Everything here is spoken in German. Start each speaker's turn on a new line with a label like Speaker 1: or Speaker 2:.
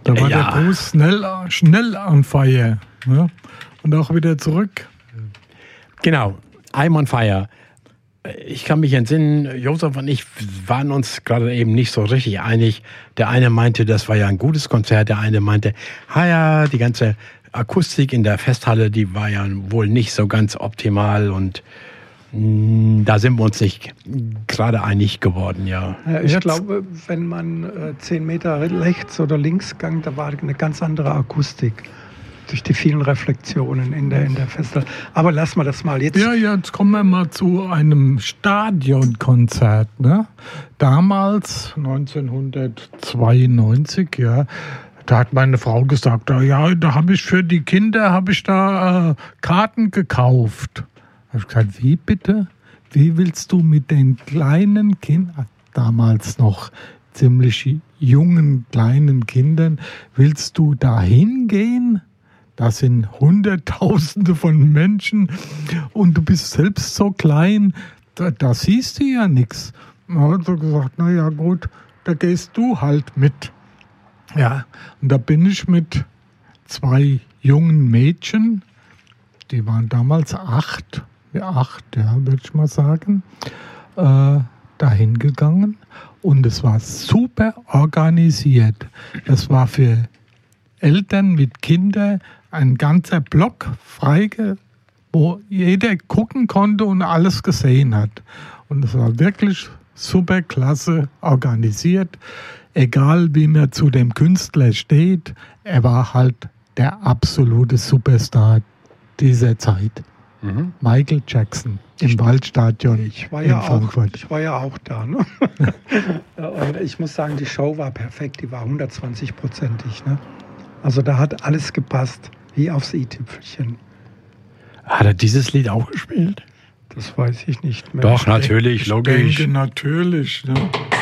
Speaker 1: Da war der Bruce schnell on fire. Ne? Und auch wieder zurück.
Speaker 2: Genau, I'm on fire. Ich kann mich entsinnen, Josef und ich waren uns gerade eben nicht so richtig einig. Der eine meinte, das war ja ein gutes Konzert. Der eine meinte, die ganze Akustik in der Festhalle, die war ja wohl nicht so ganz optimal. Und da sind wir uns nicht gerade einig geworden, ja.
Speaker 3: Ich glaube, wenn man 10 Meter rechts oder links ging, da war eine ganz andere Akustik. Durch die vielen Reflexionen in der Festhalle. Aber lassen wir das mal jetzt.
Speaker 1: Ja, jetzt kommen wir mal zu einem Stadionkonzert. Ne? Damals, 1992, ja, da hat meine Frau gesagt, da habe ich für die Kinder Karten gekauft. Da habe ich gesagt, wie bitte? Wie willst du mit den kleinen Kindern, damals noch ziemlich jungen, kleinen Kindern, willst du da hingehen? Das sind Hunderttausende von Menschen und du bist selbst so klein, da siehst du ja nichts. Da hat er gesagt, na ja gut, da gehst du halt mit. Ja, und da bin ich mit 2 jungen Mädchen, die waren damals 8, würde ich mal sagen, dahin gegangen und es war super organisiert. Es war für Eltern mit Kindern ein ganzer Block frei, wo jeder gucken konnte und alles gesehen hat. Und es war wirklich super klasse organisiert. Egal wie man zu dem Künstler steht, er war halt der absolute Superstar dieser Zeit. Mhm. Michael Jackson im Waldstadion in Frankfurt.
Speaker 3: Ich war ja auch da. Ne? Und ich muss sagen, die Show war perfekt. Die war 120%ig. Ne? Also da hat alles gepasst, wie aufs i-Tüpfelchen.
Speaker 2: Hat er dieses Lied auch gespielt?
Speaker 3: Das weiß ich nicht mehr.
Speaker 2: Doch, natürlich, logisch.
Speaker 1: Ich denke, natürlich. Ne?